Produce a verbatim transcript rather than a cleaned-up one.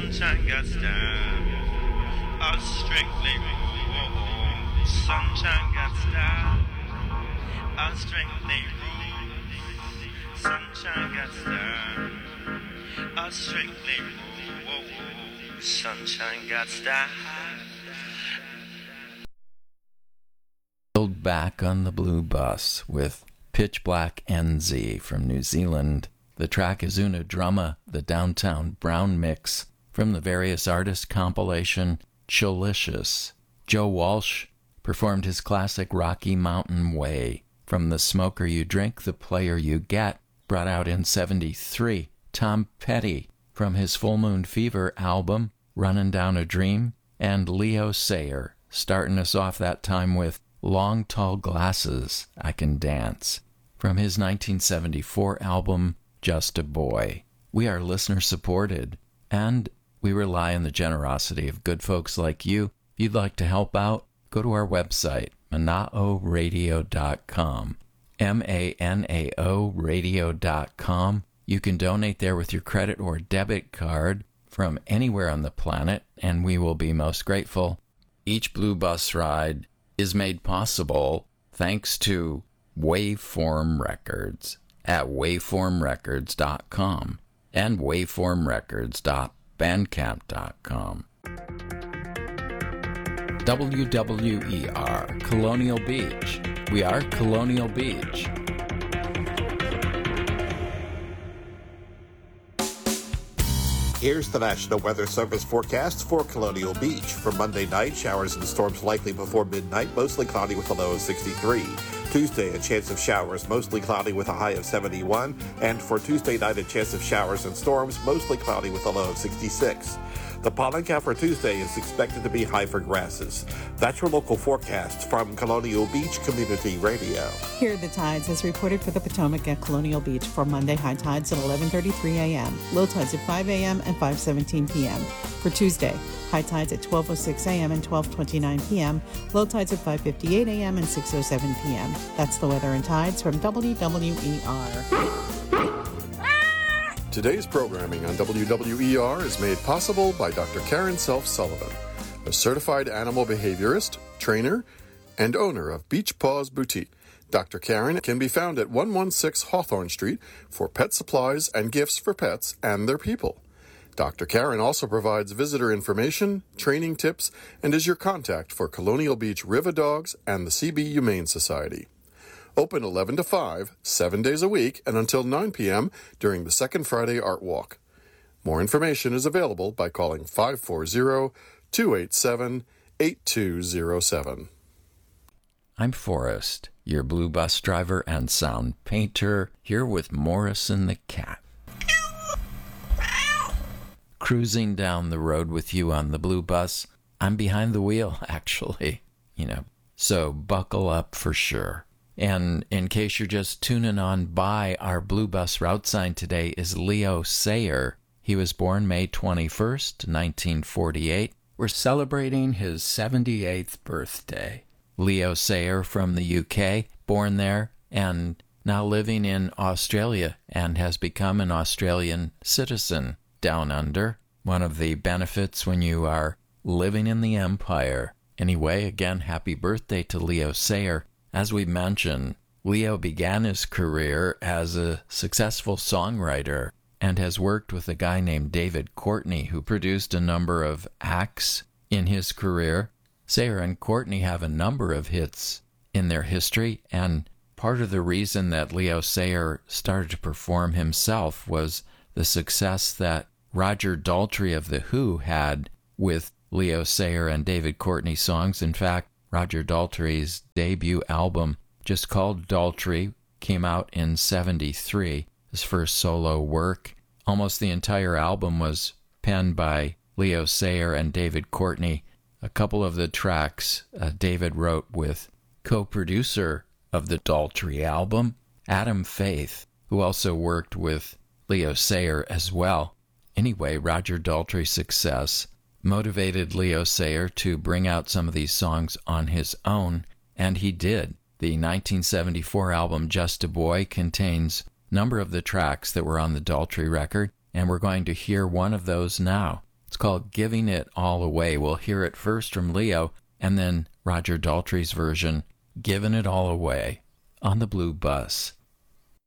sunshine got style. A strictly rule. Sunshine got style. A strictly rule. Sunshine got style. A strictly rule. Sunshine got style. Back on the Blue Bus with Pitch Black N Z from New Zealand. The track is Una Drumma, the Downtown Brown mix from the Various Artists compilation Cholicious. Joe Walsh performed his classic Rocky Mountain Way from The Smoker You Drink, The Player You Get, brought out in seventy-three. Tom Petty from his Full Moon Fever album Runnin' Down a Dream, and Leo Sayer starting us off that time with Long Tall Glasses, I Can Dance, from his nineteen seventy-four album, Just a Boy. We are listener-supported, and we rely on the generosity of good folks like you. If you'd like to help out, go to our website, manao radio dot com, M A N A O radio dot com. You can donate there with your credit or debit card from anywhere on the planet, and we will be most grateful. Each Blue Bus ride is made possible thanks to Waveform Records at waveform records dot com and waveform records dot bandcamp dot com. W W E R, Colonial Beach. We are Colonial Beach. Here's the National Weather Service forecast for Colonial Beach. For Monday night, showers and storms likely before midnight, mostly cloudy with a low of sixty-three. Tuesday, a chance of showers, mostly cloudy with a high of seventy-one. And for Tuesday night, a chance of showers and storms, mostly cloudy with a low of sixty-six. The pollen count for Tuesday is expected to be high for grasses. That's your local forecast from Colonial Beach Community Radio. Here are the tides as reported for the Potomac at Colonial Beach for Monday. High tides at eleven thirty-three a.m., low tides at five a.m. and five seventeen p.m. For Tuesday, high tides at twelve oh six a.m. and twelve twenty-nine p.m., low tides at five fifty-eight a.m. and six oh seven p.m. That's the weather and tides from W W E R. Today's programming on W W E R is made possible by Doctor Karen Self-Sullivan, a certified animal behaviorist, trainer, and owner of Beach Paws Boutique. Doctor Karen can be found at one sixteen Hawthorne Street for pet supplies and gifts for pets and their people. Doctor Karen also provides visitor information, training tips, and is your contact for Colonial Beach River Dogs and the C B Humane Society. Open eleven to five, seven days a week, and until nine p.m. during the Second Friday Art Walk. More information is available by calling five four zero, two eight seven, eight two zero seven. I'm Forrest, your Blue Bus driver and sound painter, here with Morrison the cat. Cruising down the road with you on the Blue Bus. I'm behind the wheel, actually, you know, so buckle up for sure. And in case you're just tuning on by, our Blue Bus route sign today is Leo Sayer. He was born May twenty-first, nineteen forty-eight. We're celebrating his seventy-eighth birthday. Leo Sayer from the U K, born there and now living in Australia, and has become an Australian citizen down under. One of the benefits when you are living in the Empire. Anyway, again, happy birthday to Leo Sayer. As we mentioned, Leo began his career as a successful songwriter and has worked with a guy named David Courtney, who produced a number of acts in his career. Sayer and Courtney have a number of hits in their history, and part of the reason that Leo Sayer started to perform himself was the success that Roger Daltrey of The Who had with Leo Sayer and David Courtney songs. In fact, Roger Daltrey's debut album, just called Daltrey, came out in seventy-three, his first solo work. Almost the entire album was penned by Leo Sayer and David Courtney. A couple of the tracks uh, David wrote with co-producer of the Daltrey album, Adam Faith, who also worked with Leo Sayer as well. Anyway, Roger Daltrey's success motivated Leo Sayer to bring out some of these songs on his own, and he did. The nineteen seventy-four album Just a Boy contains a number of the tracks that were on the Daltrey record, and we're going to hear one of those now. It's called Giving It All Away. We'll hear it first from Leo, and then Roger Daltrey's version, Giving It All Away, on the Blue Bus.